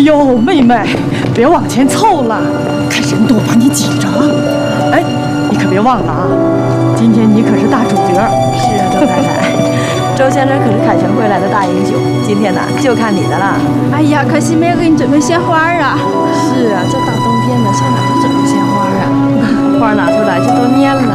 呦，妹妹，别往前凑了，看人多把你挤着。哎，你可别忘了啊，今天你可是大主角。 是啊，周太太，周先生可是凯旋归来的大英雄，今天呢就看你的了。 哎呀，可惜没有给你准备鲜花啊。 是啊，这大冬天的上哪去准备鲜花啊？花拿出来就都蔫了。